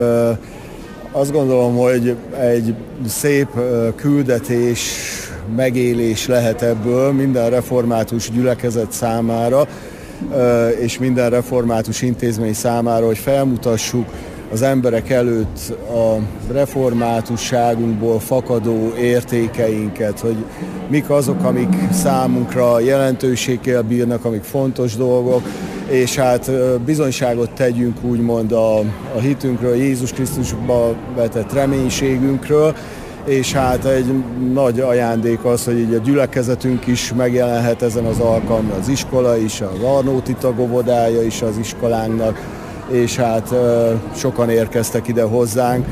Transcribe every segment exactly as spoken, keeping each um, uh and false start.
Azt gondolom, hogy egy szép küldetés, megélés lehet ebből minden református gyülekezet számára, és minden református intézmény számára, hogy felmutassuk az emberek előtt a reformátusságunkból fakadó értékeinket, hogy mik azok, amik számunkra jelentőséggel bírnak, amik fontos dolgok, és hát bizonyságot tegyünk úgymond a, a hitünkről, Jézus Krisztusba vetett reménységünkről, és hát egy nagy ajándék az, hogy így a gyülekezetünk is megjelenhet ezen az alkalmon, az iskola is, az Arnóti tagovodája is az iskolánknak, és hát sokan érkeztek ide hozzánk,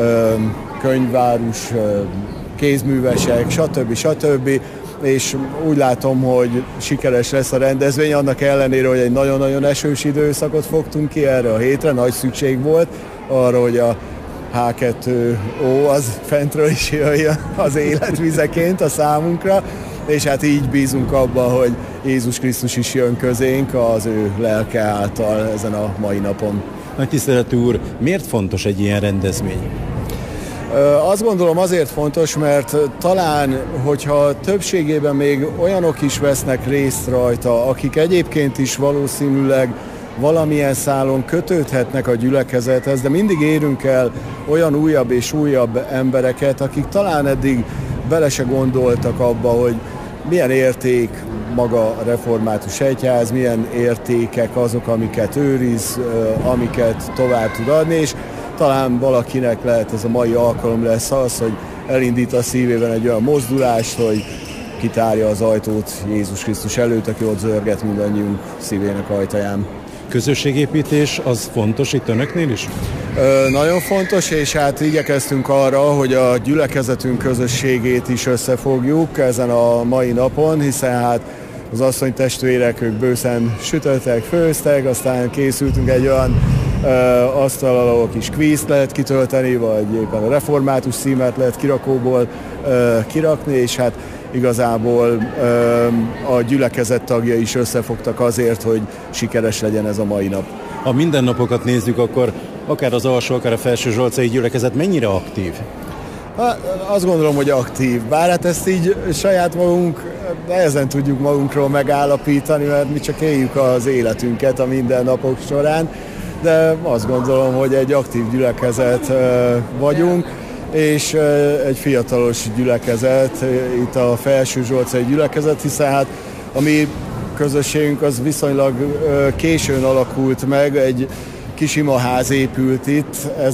könyvárus, kézművesek, stb. stb. És úgy látom, hogy sikeres lesz a rendezvény, annak ellenére, hogy egy nagyon-nagyon esős időszakot fogtunk ki erre a hétre, nagy szükség volt arra, hogy a há kettő ó az fentről is jöjjön az életvizeként a számunkra, és hát így bízunk abban, hogy Jézus Krisztus is jön közénk az ő lelke által ezen a mai napon. Nagy tiszteletű úr, miért fontos egy ilyen rendezvény? Azt gondolom azért fontos, mert talán, hogyha többségében még olyanok is vesznek részt rajta, akik egyébként is valószínűleg valamilyen szálon kötődhetnek a gyülekezethez, de mindig érünk el olyan újabb és újabb embereket, akik talán eddig bele se gondoltak abba, hogy milyen érték maga a református egyház, milyen értékek azok, amiket őriz, amiket tovább tud adni, és talán valakinek lehet ez a mai alkalom lesz az, hogy elindít a szívében egy olyan mozdulást, hogy kitárja az ajtót Jézus Krisztus előtt, aki ott zörget mindannyiunk szívének ajtaján. Közösségépítés az fontos itt önöknél is? Ö, nagyon fontos, és hát igyekeztünk arra, hogy a gyülekezetünk közösségét is összefogjuk ezen a mai napon, hiszen hát az asszonytestvérek, ők bőszen sütöttek, főztek, aztán készültünk egy olyan ö, asztal, ahol kis kvízt lehet kitölteni, vagy éppen a református címet lehet kirakóból ö, kirakni, és hát igazából ö, a gyülekezet tagjai is összefogtak azért, hogy sikeres legyen ez a mai nap. Ha mindennapokat nézzük, akkor akár az alsó, akár a felső zsolcai gyülekezet mennyire aktív? Ha, azt gondolom, hogy aktív. Bár hát ezt így saját magunk nehezen tudjuk magunkról megállapítani, mert mi csak éljük az életünket a mindennapok során, de azt gondolom, hogy egy aktív gyülekezet vagyunk, és egy fiatalos gyülekezet, itt a felső zsolcai gyülekezet, hiszen hát a mi közösségünk az viszonylag későn alakult meg, egy kis imaház épült itt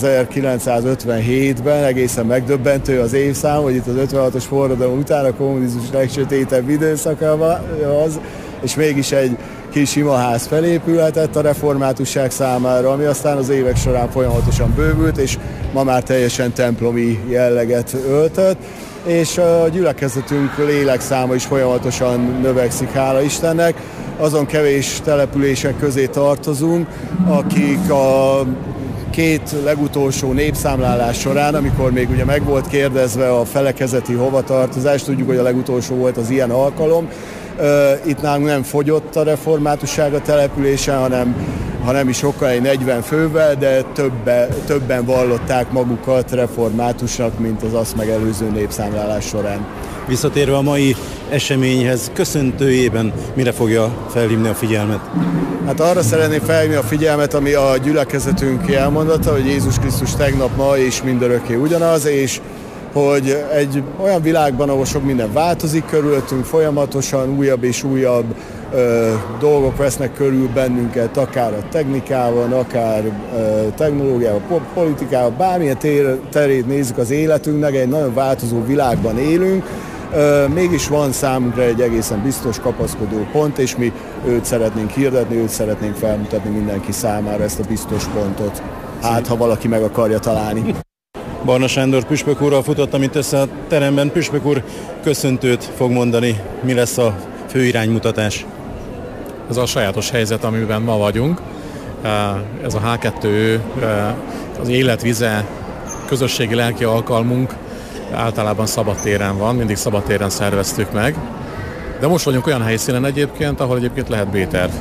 ezerkilencszázötvenhétben, egészen megdöbbentő az évszám, hogy itt az ötvenhatos forradalom után a kommunizmus legsötétebb időszakában az, és mégis egy kis imaház felépülhetett a reformátusság számára, ami aztán az évek során folyamatosan bővült, és ma már teljesen templomi jelleget öltött, és a gyülekezetünk lélekszáma is folyamatosan növekszik, hála Istennek. Azon kevés települések közé tartozunk, akik a két legutolsó népszámlálás során, amikor még ugye meg volt kérdezve a felekezeti hovatartozás, tudjuk, hogy a legutolsó volt az ilyen alkalom, itt nálunk nem fogyott a reformátusság a településen, hanem, hanem is sokkal egy negyven fővel, de többe, többen vallották magukat reformátusnak, mint az azt megelőző népszámlálás során. Visszatérve a mai eseményhez, köszöntőjében mire fogja felhívni a figyelmet? Hát arra szeretném felhívni a figyelmet, ami a gyülekezetünk elmondata, hogy Jézus Krisztus tegnap, ma és mindörökké ugyanaz, és hogy egy olyan világban, ahol sok minden változik körülöttünk, folyamatosan újabb és újabb ö, dolgok vesznek körül bennünket, akár a technikában, akár ö, technológiával, politikával, bármilyen tér, terét nézzük az életünknek, egy nagyon változó világban élünk, ö, mégis van számunkra egy egészen biztos kapaszkodó pont, és mi őt szeretnénk hirdetni, őt szeretnénk felmutatni mindenki számára, ezt a biztos pontot, hát ha valaki meg akarja találni. Barna Sándor püspök úrral futottam itt össze a teremben. Püspök úr köszöntőt fog mondani. Mi lesz a fő iránymutatás? Ez a sajátos helyzet, amiben ma vagyunk. Ez a há kettő, az életvize közösségi lelki alkalmunk általában szabadtéren van, mindig szabadtéren szerveztük meg. De most vagyunk olyan helyszínen egyébként, ahol egyébként lehet bé-terv.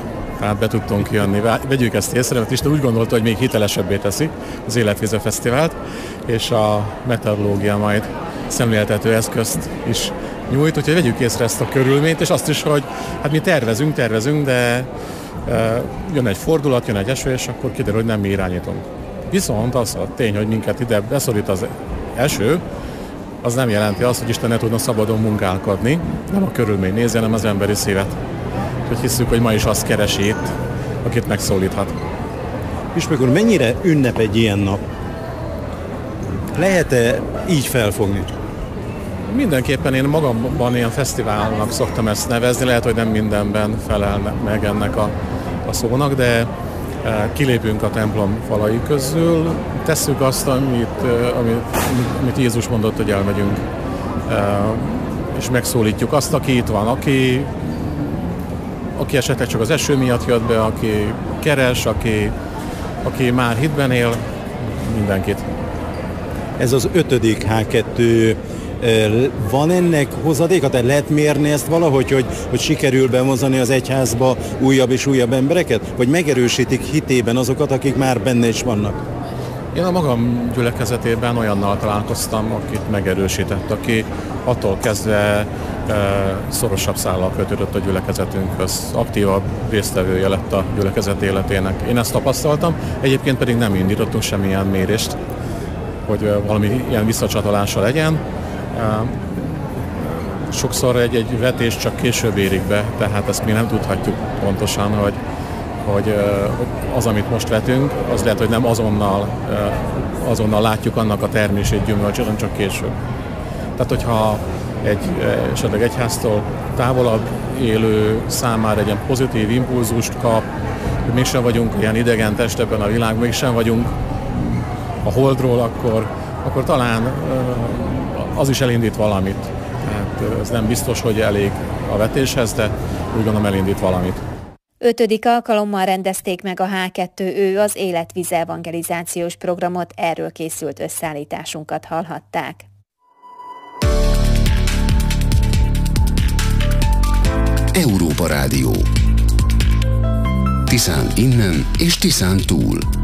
tehát be tudtunk jönni. Vegyük ezt észre, mert Isten úgy gondolta, hogy még hitelesebbé teszi az Életvize Fesztivált, és a meteorológia majd szemléltető eszközt is nyújt, úgyhogy vegyük észre ezt a körülményt, és azt is, hogy hát mi tervezünk, tervezünk, de e, jön egy fordulat, jön egy eső, és akkor kiderül, hogy nem mi irányítunk. Viszont az a tény, hogy minket ide beszorít az eső, az nem jelenti azt, hogy Isten ne tudna szabadon munkálkodni, nem a körülmény nézi, hanem az emberi szívet. Úgyhogy hiszük, hogy ma is azt keresi itt, akit megszólíthat. Püspök úr, mennyire ünnep egy ilyen nap? Lehet-e így felfogni? Mindenképpen én magamban ilyen fesztiválnak szoktam ezt nevezni, lehet, hogy nem mindenben felel meg ennek a, a szónak, de kilépünk a templom falai közül, tesszük azt, amit, amit, amit Jézus mondott, hogy elmegyünk, és megszólítjuk azt, aki itt van, aki, aki esetleg csak az eső miatt jött be, aki keres, aki, aki már hitben él, mindenkit. Ez az ötödik há kettő, van ennek hozadéka? Tehát lehet mérni ezt valahogy, hogy, hogy sikerül bevonzani az egyházba újabb és újabb embereket? Vagy megerősítik hitében azokat, akik már benne is vannak? Én a magam gyülekezetében olyannal találkoztam, akit megerősített, aki attól kezdve e, szorosabb szállal kötődött a gyülekezetünkhöz, aktívabb résztvevője lett a gyülekezet életének. Én ezt tapasztaltam, egyébként pedig nem indítottunk semmilyen mérést, hogy valami ilyen visszacsatolása legyen. Sokszor egy, egy vetés csak később érik be, tehát ezt mi nem tudhatjuk pontosan, hogy, hogy az, amit most vetünk, az lehet, hogy nem azonnal, azonnal látjuk annak a termését, gyümölcsét, hanem csak később. Tehát, hogyha egy esetleg egyháztól távolabb élő számára egy ilyen pozitív impulzust kap, hogy mégsem vagyunk ilyen idegen test ebben a világban, mégsem vagyunk a holdról, akkor, akkor talán az is elindít valamit. Tehát ez nem biztos, hogy elég a vetéshez, de úgy gondolom elindít valamit. Ötödik alkalommal rendezték meg a há kettő Ö az Életvize evangelizációs programot, erről készült összeállításunkat hallhatták. Európa Rádió. Tiszán innen és Tiszán túl.